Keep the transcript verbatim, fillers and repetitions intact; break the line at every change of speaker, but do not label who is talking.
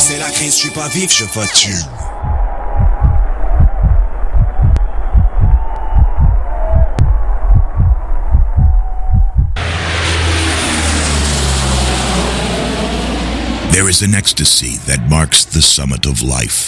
c'est la crise, je suis pas vif, je vote tu.
There is an ecstasy that marks the summit of life.